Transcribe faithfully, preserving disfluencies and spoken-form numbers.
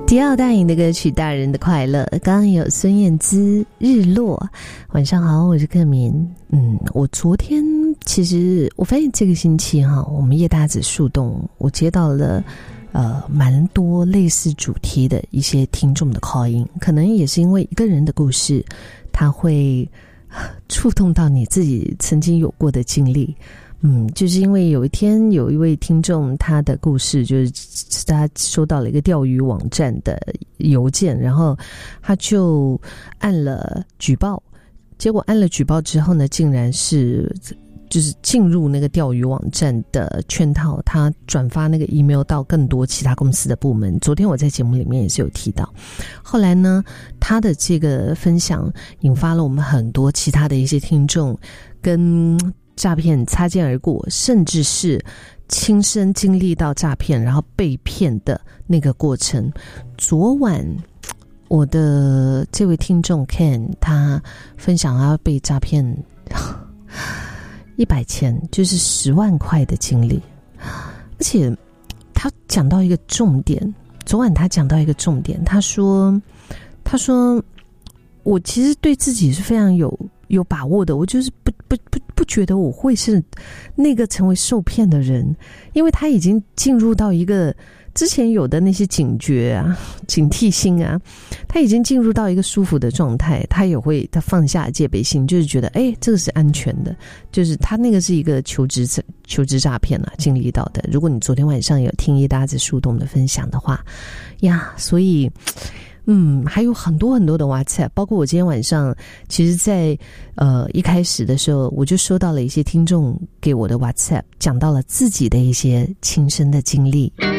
迪奥大营的歌曲《大人的快乐》，刚刚有孙燕姿《日落》。晚上好，我是克明。嗯，我昨天其实我发现这个星期哈，我们叶大子树洞，我接到了呃蛮多类似主题的一些听众的 call in， 可能也是因为一个人的故事，他会触动到你自己曾经有过的经历。嗯，就是因为有一天有一位听众，他的故事就是他收到了一个钓鱼网站的邮件，然后他就按了举报，结果按了举报之后呢，竟然是就是进入那个钓鱼网站的圈套，他转发那个 email 到更多其他公司的部门。昨天我在节目里面也是有提到，后来呢，他的这个分享引发了我们很多其他的一些听众跟诈骗擦肩而过，甚至是亲身经历到诈骗然后被骗的那个过程。昨晚我的这位听众 Ken 他分享他被诈骗一百千，就是十万块的经历，而且他讲到一个重点，昨晚他讲到一个重点，他说他说我其实对自己是非常有有把握的，我就是不不不不觉得我会是那个成为受骗的人，因为他已经进入到一个之前有的那些警觉啊、警惕心啊，他已经进入到一个舒服的状态，他也会他放下戒备心，就是觉得哎，这个是安全的，就是他那个是一个求职求职诈骗啊，经历到的。如果你昨天晚上有听一搭子树洞的分享的话呀，所以。嗯，还有很多很多的 WhatsApp， 包括我今天晚上，其实在呃一开始的时候，我就收到了一些听众给我的 WhatsApp， 讲到了自己的一些亲身的经历。